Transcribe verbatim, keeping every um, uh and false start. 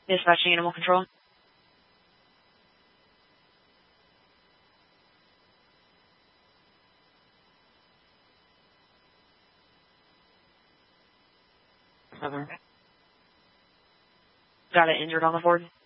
Dispatching animal control. Okay. Got it injured on the Ford.